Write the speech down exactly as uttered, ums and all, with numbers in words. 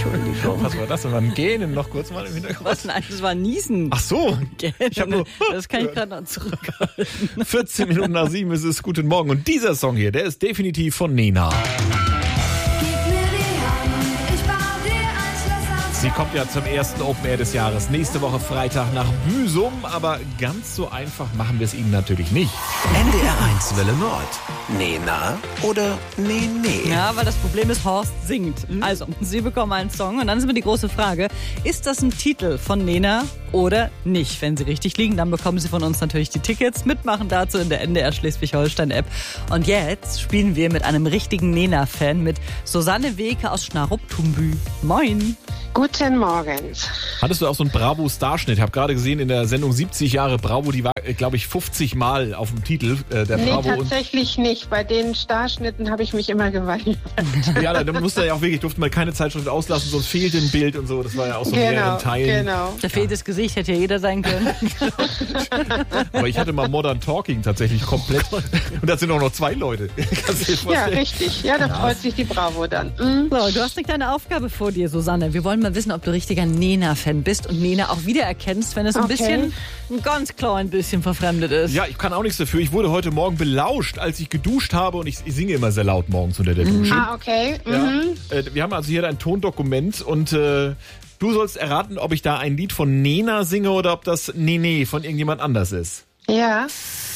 Entschuldigung. Was war das denn? Beim Gähnen noch kurz mal im Hintergrund? Was? Nein, das war Niesen. Ach so. Gähnen. Ich hab nur, Das kann ich gerade noch zurückhalten. vierzehn Minuten nach sieben ist es. Guten Morgen. Und dieser Song hier, der ist definitiv von Nena. Sie kommt ja zum ersten Open Air des Jahres. Nächste Woche Freitag nach Büsum. Aber ganz so einfach machen wir es Ihnen natürlich nicht. N D R eins Welle Nord. Nena oder Nee, nee. Ja, weil das Problem ist, Horst singt. Also, Sie bekommen einen Song und dann ist immer die große Frage, ist das ein Titel von Nena oder nicht? Wenn Sie richtig liegen, dann bekommen Sie von uns natürlich die Tickets. Mitmachen dazu in der N D R Schleswig-Holstein-App. Und jetzt spielen wir mit einem richtigen Nena-Fan, mit Susanne Weke aus Schnarrup-Tumbü. Moin. Guten Morgen. Hattest du auch so einen Bravo-Starschnitt? Ich habe gerade gesehen in der Sendung siebzig Jahre Bravo, die war, glaube ich, fünfzig Mal auf dem Titel äh, der Nee, Bravo. tatsächlich nicht. Bei den Starschnitten habe ich mich immer geweigert. Ja, da musste ja auch wirklich, durfte man keine Zeitschrift auslassen, sonst fehlte ein Bild und so. Das war ja auch so in Genau, mehreren Teilen. genau. Da fehlt das Gesicht, hätte ja jeder sein können. Aber ich hatte mal Modern Talking tatsächlich komplett. Und da sind auch noch zwei Leute. Kannst du dir Ja, vorstellen? richtig. Ja, da freut sich die Bravo dann. Mhm. So, du hast eine kleine Aufgabe vor dir, Susanne. Wir wollen mal wissen, ob du richtiger Nena-Fan bist und Nena auch wiedererkennst, wenn es ein Okay. bisschen, ein ganz klein bisschen verfremdet ist. Ja, ich kann auch nichts dafür. Ich wurde heute Morgen belauscht, als ich geduscht habe. Und ich, ich singe immer sehr laut morgens unter der Dusche. Ah, okay. Ja. Mhm. Äh, wir haben also hier ein Tondokument und äh, du sollst erraten, ob ich da ein Lied von Nena singe oder ob das Nene von irgendjemand anders ist. Ja.